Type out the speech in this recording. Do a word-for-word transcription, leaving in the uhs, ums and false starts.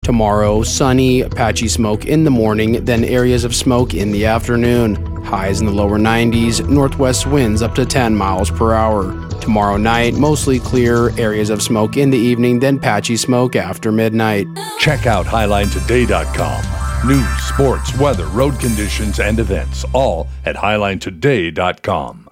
Tomorrow, sunny, patchy smoke in the morning, then areas of smoke in the afternoon. Highs in the lower nineties, northwest winds up to ten miles per hour. Tomorrow night, mostly clear, areas of smoke in the evening, then patchy smoke after midnight. Check out highline today dot com. News, sports, weather, road conditions, and events, all at highline today dot com.